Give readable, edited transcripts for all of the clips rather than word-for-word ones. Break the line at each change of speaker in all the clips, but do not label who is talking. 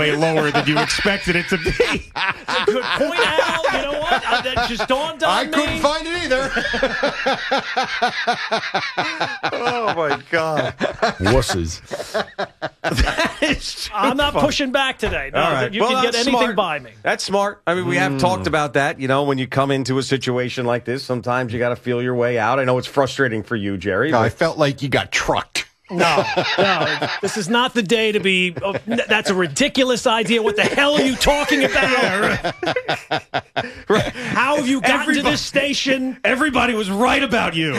way lower than you expected it to be.
That's a good point, Al. You know what? That just dawned on me.
I couldn't find it either.
Oh, my God.
Wusses.
I'm not pushing back today. No,
All right.
You can get anything
smart.
by me.
That's smart. I mean, we have talked about that. You know, when you come into a situation like this, sometimes you got to feel your way out. I know it's frustrating for you, Jerry.
I felt like you got trucked.
No, this is not the day to be. Oh, that's a ridiculous idea. What the hell are you talking about?
Right.
How have you gotten to this station?
Everybody was right about you.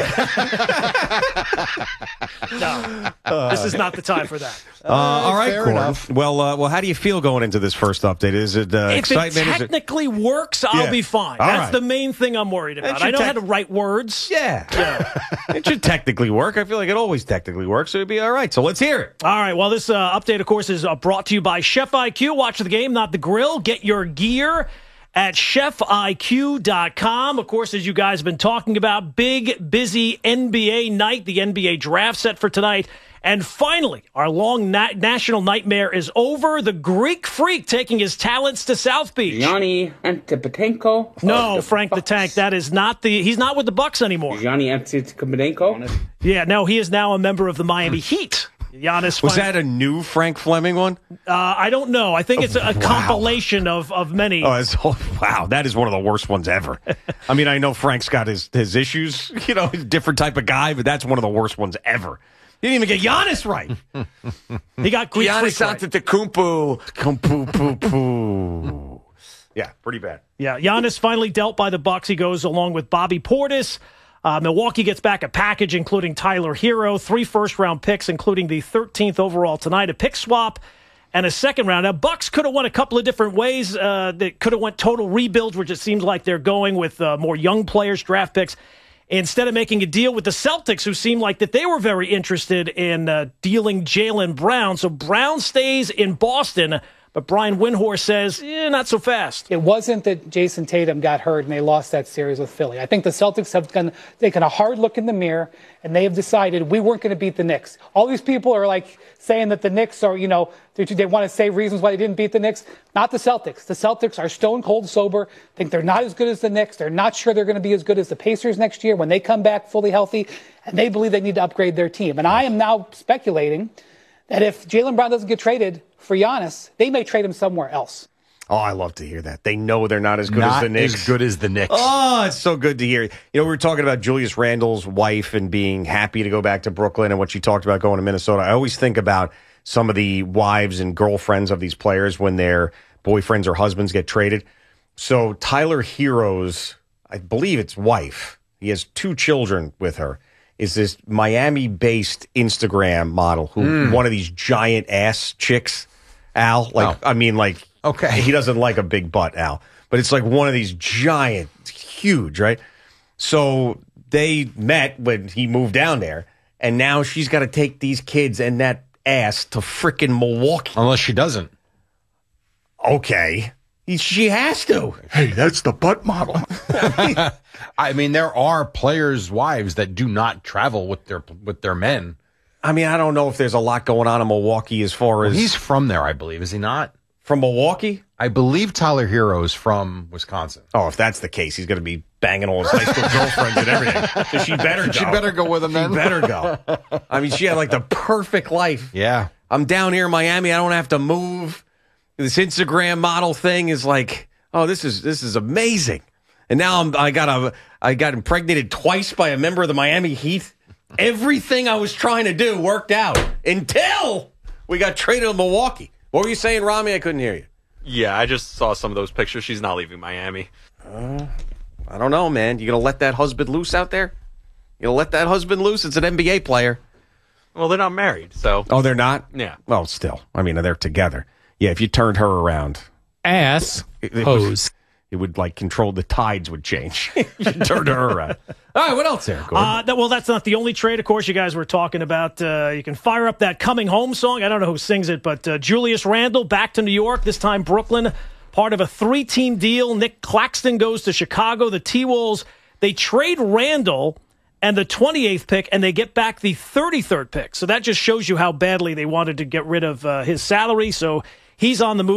No, this is not the time for that.
All right,
fair
Gordon.
enough.
Well, how do you feel going into this first update? Is it
If
excitement?
it technically works, I'll
Yeah.
be fine.
All
That's
right.
the main thing I'm worried about.
should
I know how to write words.
Yeah. It should technically work. I feel like it always technically works, so it'd be all right. So let's hear it.
All right. Well, this update, of course, is brought to you by Chef IQ. Watch the game, not the grill. Get your gear at chefiq.com. Of course, as you guys have been talking about, big, busy NBA night, the NBA draft set for tonight. And finally, our long national nightmare is over. The Greek Freak taking his talents to South Beach.
Gianni Antetokounmpo.
No, Frank the Tank, that is not he's not with the Bucks anymore.
Gianni Antetokounmpo.
Yeah, no, he is now a member of the Miami Heat. Giannis
Was that a new Frank Fleming one?
I don't know. I think it's a compilation of many.
Wow, that is one of the worst ones ever. I mean, I know Frank's got his issues, you know, he's a different type of guy, but that's one of the worst ones ever. He didn't even get Giannis right.
He got Greek
Giannis
Freak right.
Antetokounmpo. Yeah, pretty bad.
Yeah, Giannis finally dealt by the Bucks. He goes along with Bobby Portis. Milwaukee gets back a package, including Tyler Hero, 3 first-round picks, including the 13th overall tonight, a pick swap, and a second round. Now, Bucks could have went a couple of different ways. They could have went total rebuild, which it seems like they're going with more young players, draft picks, instead of making a deal with the Celtics, who seemed like that they were very interested in dealing Jaylen Brown. So Brown stays in Boston, but Brian Windhorst says, not so fast.
It wasn't that Jason Tatum got hurt and they lost that series with Philly. I think the Celtics have taken a hard look in the mirror and they have decided we weren't going to beat the Knicks. All these people are like saying that the Knicks are, they want to say reasons why they didn't beat the Knicks. Not the Celtics. The Celtics are stone cold sober, think they're not as good as the Knicks. They're not sure they're going to be as good as the Pacers next year when they come back fully healthy, and they believe they need to upgrade their team. And I am now speculating that if Jaylen Brown doesn't get traded for Giannis, they may trade him somewhere else.
Oh, I love to hear that. They know they're not as good as the Knicks.
Not as good as the Knicks.
Oh, it's so good to hear. You know, we were talking about Julius Randle's wife and being happy to go back to Brooklyn and what she talked about going to Minnesota. I always think about some of the wives and girlfriends of these players when their boyfriends or husbands get traded. So Tyler Hero's, I believe it's wife, he has 2 children with her, is this Miami-based Instagram model who one of these giant ass chicks, Al. Okay. He doesn't like a big butt, Al. But it's like one of these giant, huge, right? So they met when he moved down there, and now she's got to take these kids and that ass to frickin' Milwaukee.
Unless she doesn't.
Okay. She has to.
Hey, that's the butt model. I mean, there are players' wives that do not travel with their men.
I mean, I don't know if there's a lot going on in Milwaukee as far as...
He's from there, I believe. Is he not?
From Milwaukee?
I believe Tyler Hero is from Wisconsin.
Oh, if that's the case, he's going to be banging all his high school girlfriends and everything. So she better go.
She better go with him then.
She better go. I mean, she had like the perfect life.
Yeah.
I'm down here in Miami. I don't have to move. This Instagram model thing is like, oh, this is amazing. And now I got impregnated twice by a member of the Miami Heat. Everything I was trying to do worked out until we got traded to Milwaukee. What were you saying, Rami? I couldn't hear you.
Yeah, I just saw some of those pictures. She's not leaving Miami.
I don't know, man. You going to let that husband loose out there? You going to let that husband loose? It's an NBA player.
Well, they're not married, so...
Oh, they're not?
Yeah.
Well, still. I mean, they're together. Yeah, if you turned her around...
Ass hose.
It would, like, control the tides would change. You turned her around. All right, what else there, Gordon?
Well, that's not the only trade. Of course, you guys were talking about, you can fire up that Coming Home song. I don't know who sings it, but Julius Randle back to New York, this time Brooklyn, part of a 3-team deal. Nick Claxton goes to Chicago. The T-Wolves, they trade Randle and the 28th pick, and they get back the 33rd pick. So that just shows you how badly they wanted to get rid of his salary. So he's on the move.